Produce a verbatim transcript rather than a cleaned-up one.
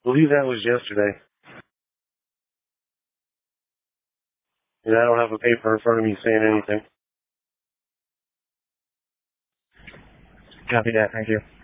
believe that was yesterday. And I don't have a paper in front of me saying anything. Copy that. Thank you.